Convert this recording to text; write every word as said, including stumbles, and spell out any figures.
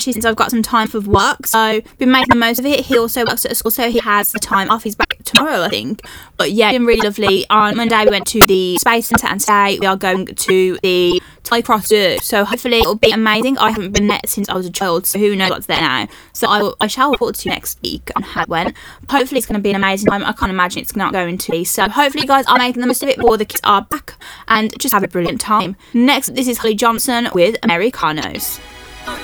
since I've got some time for work, so been making the most of it. He also works at a school, so he has the time off. He's back tomorrow, I think. But yeah, it's been really lovely. On Monday we went to the Space Centre, and today we are going to the Ty Cross Zoo. So hopefully it'll be amazing. I haven't been there since I was a child, so who knows what's there now. So I, will, I shall report to you next week on how it went. Hopefully it's going to be an amazing time. I can't imagine it's not going to be. So hopefully you guys are making the most of it before the kids are back, and just have a brilliant time. Next, this is Holly Johnson with Americanos.